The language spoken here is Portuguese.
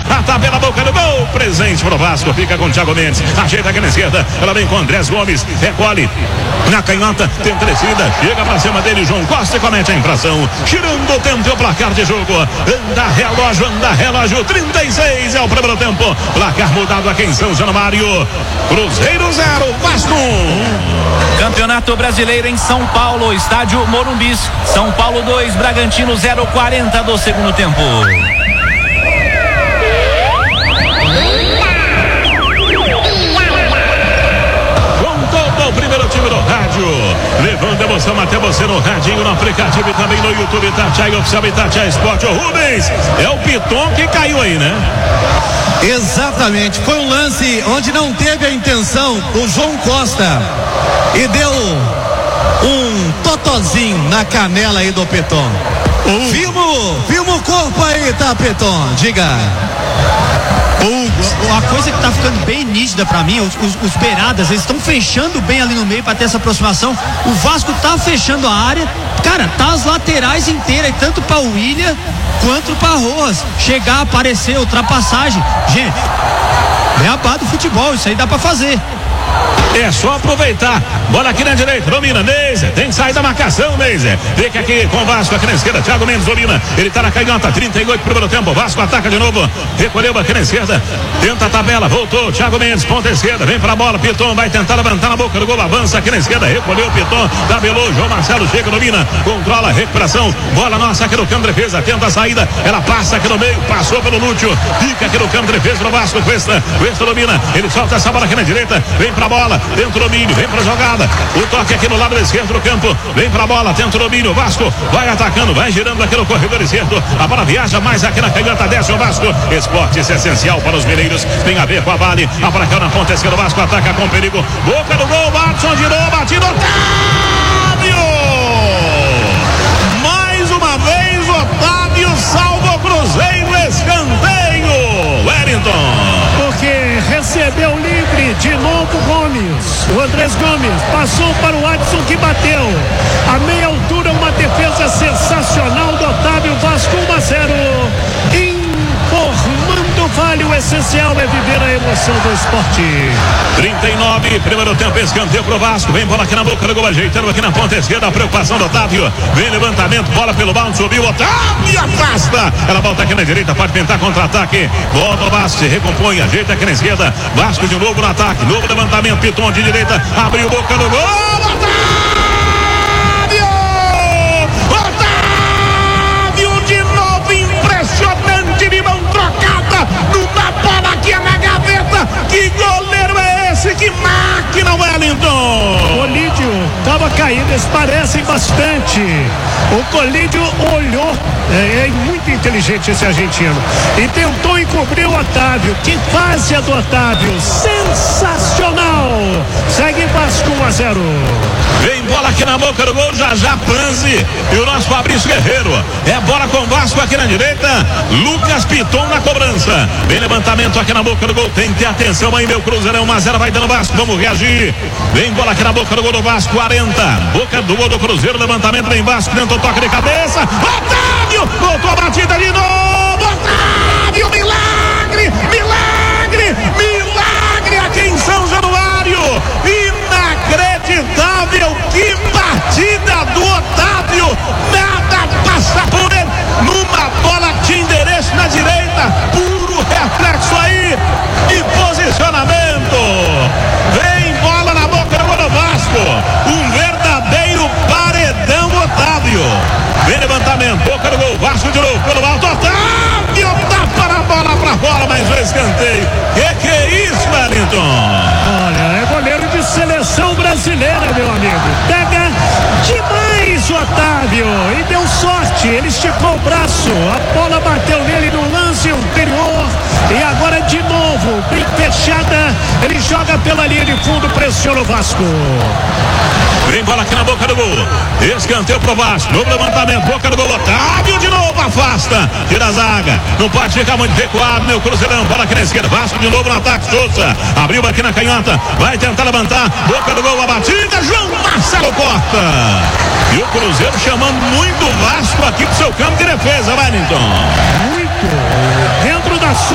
a tabela, boca do gol, presente pro Vasco, fica com o Thiago Mendes, ajeita aqui na esquerda, ela vem com Andrés Gomes, recolhe na canhota, tenta descida, chega pra cima dele, João Costa e comete a infração, tirando o tempo e o placar de jogo, anda relógio, 36 é o primeiro tempo, placar mudado aqui em São Januário, Cruzeiro 0, Vasco 1. Campeonato Brasileiro em São Paulo, estádio Morumbis, São Paulo 2, Bragantino 0,40 do segundo tempo. O primeiro time do rádio, levando emoção até você no radinho, no aplicativo e também no YouTube, Itatiaia Oficial, Itatiaia Esporte. O Rubens, é o Piton que caiu aí, né? Exatamente, foi um lance onde não teve a intenção o João Costa e deu um totozinho na canela aí do Piton. Filma o corpo aí, tá, Piton? Diga. A coisa que tá ficando bem nítida pra mim, os beiradas, eles estão fechando bem ali no meio pra ter essa aproximação. O Vasco tá fechando a área, cara, tá as laterais inteiras, tanto pra William quanto pra Rojas chegar, aparecer, ultrapassagem. Gente, beabá do futebol, isso aí dá pra fazer. É só aproveitar. Bola aqui na direita, domina, Neiser. Tem que sair da marcação, Neiser. Fica aqui com o Vasco aqui na esquerda. Thiago Mendes domina. Ele tá na canhota, 38 primeiro tempo. Vasco ataca de novo. Recolheu aqui na esquerda. Tenta a tabela, voltou. Thiago Mendes, ponta esquerda. Vem pra bola. Piton vai tentar levantar na boca do gol. Avança aqui na esquerda. Recolheu o Piton. Tabelou. João Marcelo chega, domina. Controla a recuperação. Bola nossa aqui no campo de defesa. Tenta a saída. Ela passa aqui no meio. Passou pelo Lúcio. Fica aqui no campo de defesa do Vasco. Cuesta domina. Ele solta essa bola aqui na direita. Vem pra bola. Tenta o domínio, vem pra jogada. O toque aqui no lado esquerdo do campo. Vem pra bola, tenta o domínio. Vasco vai atacando, vai girando aqui no corredor esquerdo. A bola viaja mais aqui na canhota, desce o Vasco. Esportes é essencial para os mineiros. Tem a ver com a Vale. A bola caiu na ponta esquerda. O Vasco ataca com perigo. Boca do gol, Watson girou, batido. Otávio! Mais uma vez, Otávio salva o Cruzeiro. Escanteio. Wellington. Porque recebeu livre de novo Gomes. O Andrés Gomes passou para o Watson que bateu. A meia altura, uma defesa sensacional do Otávio. Vasco 1-0. Informando Vale, o essencial é viver a emoção do esporte. 39, primeiro tempo, escanteio pro Vasco. Vem bola aqui na boca do gol, ajeitando aqui na ponta esquerda. A preocupação do Otávio. Vem levantamento, bola pelo balde, subiu. Otávio afasta. Ela volta aqui na direita, pode tentar contra-ataque. Volta o Vasco, se recompõe, ajeita aqui na esquerda. Vasco de novo no ataque. Novo levantamento, Piton de direita. Abriu boca do gol. Otávio de novo, impressionante, de mão trocada. Numa bola aqui na gaveta. Que goleiro é esse? Que máquina, Wellington! Colídio estava caindo, eles parecem bastante. O Colídio olhou, é muito inteligente esse argentino, e tentou encobrir o Otávio. Que fase do Otávio, sensacional. Segue Vasco 1-0. Vem bola aqui na boca do gol, já Panzi e o nosso Fabrício Guerreiro. É bola com o Vasco aqui na direita. Lucas Piton na cobrança. Vem levantamento aqui na boca do gol. Tem que ter atenção aí, meu Cruzeiro. 1-0, vai dando Vasco. Vamos reagir. Vem bola aqui na boca do gol do Vasco. 40. Boca do gol do Cruzeiro. Levantamento vem Vasco. Tentou toque de cabeça. Otávio! Voltou a batida de novo. Otávio! Milagre! Milagre! Milagre aqui em São Januário. Inacreditável! Que partida do Otávio! Nada passa por ele! Numa bola que tinha endereço na direita, puro reflexo aí de posicionamento. Vem bola na boca do gol do Vasco. Um verdadeiro paredão, Otávio. Vem levantamento, boca do gol, Vasco de novo, pelo alto, Otávio tapa na bola pra fora, mais um escanteio. Que é isso, Wellington? Olha, é goleiro de seleção brasileira, meu amigo. Pega demais o Otávio e deu sorte. Ele esticou o braço, a bola bateu nele no lance anterior e agora de novo, bem fechada, ele joga pela linha de fundo, pressiona o Vasco. Vem bola aqui na boca do gol. Escanteio pro Vasco. Novo levantamento, boca do gol. Otávio de novo, afasta. Tira a zaga. Não pode ficar muito recuado, meu Cruzeirão. Bola aqui na esquerda. Vasco de novo no ataque. Souza. Abriu aqui na canhota. Vai tentar levantar. Boca do gol, a batida. João Marcelo corta. E o Cruzeiro chamando muito o Vasco aqui pro seu campo de defesa, Wellington. Muito. Dentro da